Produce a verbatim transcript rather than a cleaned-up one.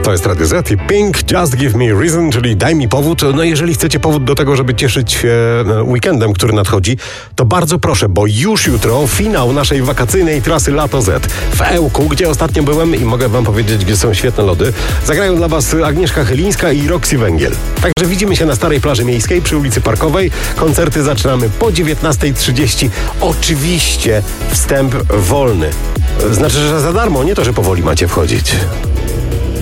To jest Radio Z i Pink, Just Give Me Reason, czyli daj mi powód. No jeżeli chcecie powód do tego, żeby cieszyć się weekendem, który nadchodzi, to bardzo proszę, bo już jutro finał naszej wakacyjnej trasy Lato Z w Ełku, gdzie ostatnio byłem i mogę wam powiedzieć, gdzie są świetne lody. Zagrają dla was Agnieszka Chylińska i Roxy Węgiel. Także widzimy się na Starej Plaży Miejskiej przy ulicy Parkowej. Koncerty zaczynamy po dziewiętnasta trzydzieści. Oczywiście wstęp wolny. Znaczy, że za darmo, nie to, że powoli macie wchodzić.